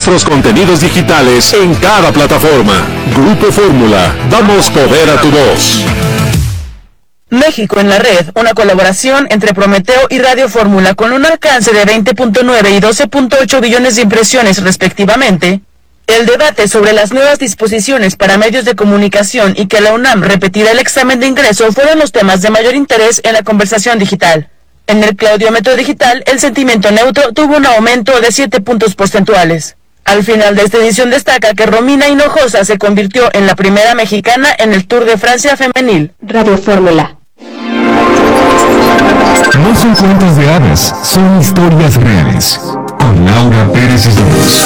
nuestros contenidos digitales en cada plataforma. Grupo Fórmula, damos poder a tu voz. México en la red, una colaboración entre Prometeo y Radio Fórmula con un alcance de 20.9 y 12.8 billones de impresiones respectivamente. El debate sobre las nuevas disposiciones para medios de comunicación y que la UNAM repetirá el examen de ingreso fueron los temas de mayor interés en la conversación digital. En el claudiómetro digital, el sentimiento neutro tuvo un aumento de 7 puntos porcentuales. Al final de esta edición destaca que Romina Hinojosa se convirtió en la primera mexicana en el Tour de Francia femenil. Radio Fórmula. No son cuentos de hadas, son historias reales. Con Laura Pérez Islas.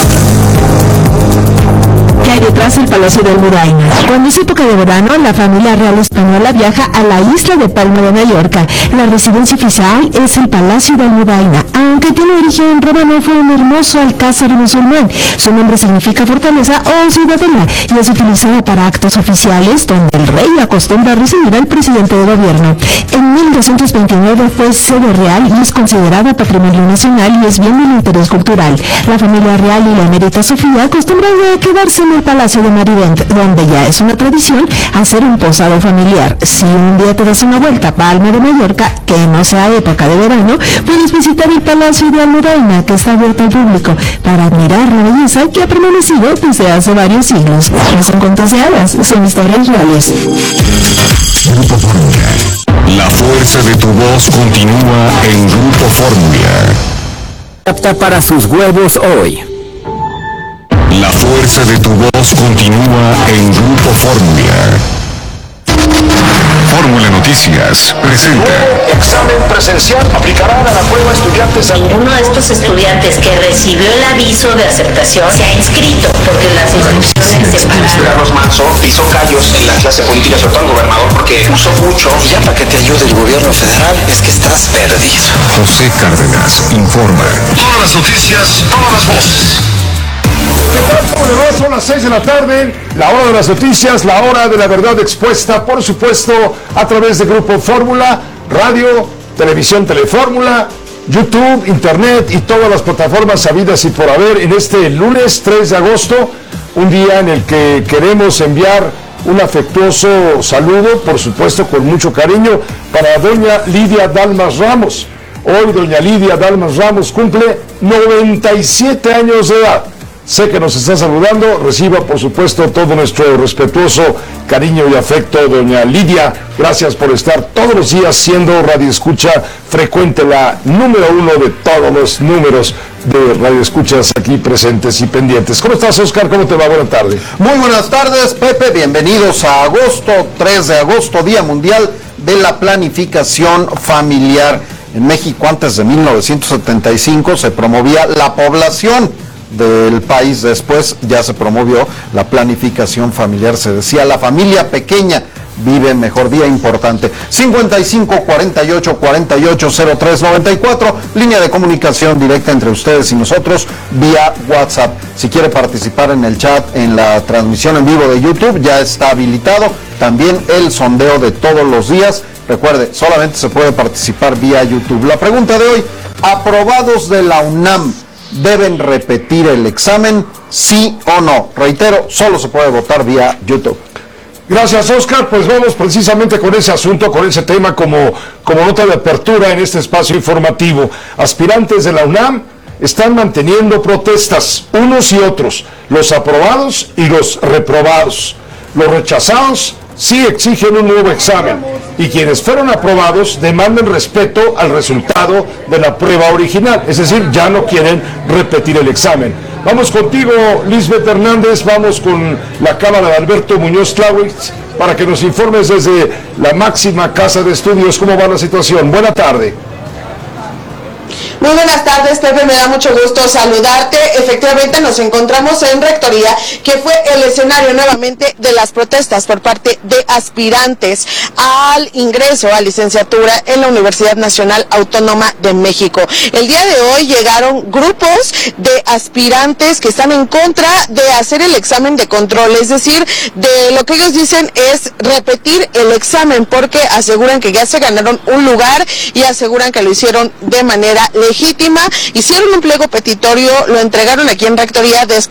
¿Qué hay detrás del Palacio de Almudaina? Cuando es época de verano, la familia real española viaja a la isla de Palma de Mallorca. La residencia oficial es el Palacio de Almudaina. Aunque tiene origen romano, fue un hermoso alcázar musulmán. Su nombre significa fortaleza o ciudadela y es utilizada para actos oficiales donde el rey acostumbra a recibir al presidente de gobierno. En 1229 fue sede real y es considerada patrimonio nacional y es bien del interés cultural. La familia real y la emérita Sofía acostumbran a quedarse en el Palacio de Marivent, donde ya es una tradición hacer un posado familiar. Si un día te das una vuelta a Palma de Mallorca, que no sea época de verano, puedes visitar el Palacio de Almudaina, que está abierto al público, para admirar la belleza que ha permanecido desde hace varios siglos. No son cuentos de hadas, son historias reales. Grupo Fórmula. La fuerza de tu voz continúa en Grupo Fórmula. Apta para sus huevos hoy. La fuerza de tu voz continúa en Grupo Fórmula. Fórmula Noticias presenta. Examen presencial aplicarán a la prueba estudiantes. Ninguno de estos estudiantes que recibió el aviso de aceptación se ha inscrito porque las inscripciones se pararon. Carlos Manso hizo callos en la clase política, sobre todo al gobernador, porque puso mucho. Y ya para que te ayude el gobierno federal es que estás perdido. José Cárdenas informa. Todas las noticias, todas las voces. ¿Cómo le va? Son las 6 de la tarde, la hora de las noticias, la hora de la verdad expuesta, por supuesto, a través de Grupo Fórmula, radio, televisión Telefórmula, YouTube, Internet y todas las plataformas sabidas y por haber en este lunes 3 de agosto, un día en el que queremos enviar un afectuoso saludo, por supuesto con mucho cariño, para doña Lidia Dalmas Ramos. Hoy doña Lidia Dalmas Ramos cumple 97 años de edad. Sé que nos está saludando, reciba por supuesto todo nuestro respetuoso cariño y afecto, doña Lidia. Gracias por estar todos los días siendo radioescucha frecuente, la número uno de todos los números de radioescuchas aquí presentes y pendientes. ¿Cómo estás, Oscar? ¿Cómo te va? Buenas tardes. Muy buenas tardes, Pepe. Bienvenidos a agosto, 3 de agosto, Día Mundial de la Planificación Familiar. En México, antes de 1975, se promovía la población del país. Después ya se promovió la planificación familiar. Se decía, la familia pequeña vive mejor. Día importante. 55 48 48 03 94, línea de comunicación directa entre ustedes y nosotros vía WhatsApp. Si quiere participar en el chat, en la transmisión en vivo de YouTube, ya está habilitado. También el sondeo de todos los días. Recuerde, solamente se puede participar vía YouTube. La pregunta de hoy: ¿aprobados de la UNAM deben repetir el examen, sí o no? Reitero, solo se puede votar vía YouTube. Gracias, Oscar. Pues vamos precisamente con ese asunto, con ese tema como nota de apertura en este espacio informativo. Aspirantes de la UNAM están manteniendo protestas, unos y otros, los aprobados y los reprobados. Los rechazados sí exigen un nuevo examen y quienes fueron aprobados demandan respeto al resultado de la prueba original, es decir, ya no quieren repetir el examen. Vamos contigo, Lisbeth Hernández, vamos con la cámara de Alberto Muñoz Clawitz para que nos informes desde la máxima casa de estudios cómo va la situación. Buena tarde. Muy buenas tardes, Pepe, me da mucho gusto saludarte. Efectivamente nos encontramos en Rectoría, que fue el escenario nuevamente de las protestas por parte de aspirantes al ingreso a licenciatura en la Universidad Nacional Autónoma de México. El día de hoy llegaron grupos de aspirantes que están en contra de hacer el examen de control, es decir, de lo que ellos dicen es repetir el examen, porque aseguran que ya se ganaron un lugar y aseguran que lo hicieron de manera legítima. Hicieron un pliego petitorio, lo entregaron aquí en Rectoría después